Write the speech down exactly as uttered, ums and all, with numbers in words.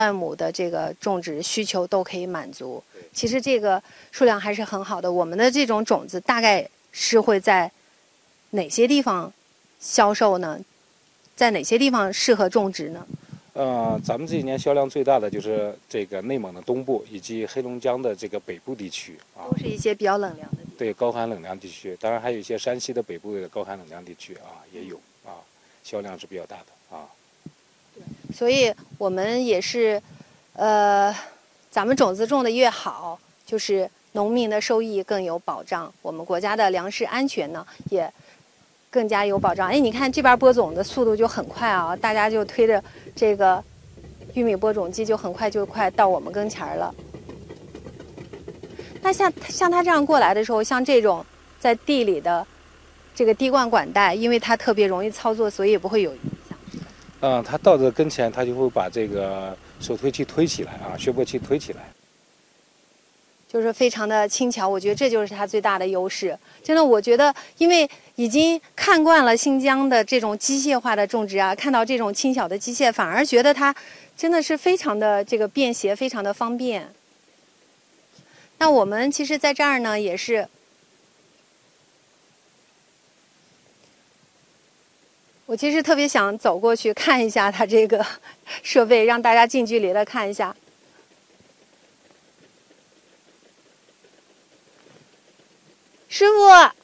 万亩的这个种植需求都可以满足。其实这个数量还是很好的。我们的这种种子大概是会在哪些地方销售呢？在哪些地方适合种植呢？ 呃，咱们这一年销量最大的就是这个内蒙的东部以及黑龙江的这个北部地区啊， 都是一些比较冷凉的地方。 对，高寒冷凉地区，当然还有一些山西的北部的高寒冷凉地区啊，也有啊，销量是比较大的啊。 所以我们也是，呃，咱们种子种的越好，就是农民的收益更有保障，我们国家的粮食安全呢也更加有保障。哎，你看这边播种的速度就很快啊，大家就推着这个玉米播种机，就很快就快到我们跟前了。那像像它这样过来的时候，像这种在地里的这个滴灌管带，因为它特别容易操作，所以也不会有影响。 嗯，它到这跟前，它就会把这个手推器推起来啊，削播器推起来， 就是非常的轻巧。我觉得这就是它最大的优势。真的，我觉得因为已经看惯了新疆的这种机械化的种植啊，看到这种轻巧的机械，反而觉得它真的是非常的这个便携，非常的方便。那我们其实在这儿呢，也是。我其实特别想走过去看一下它这个设备，让大家近距离的看一下。师傅。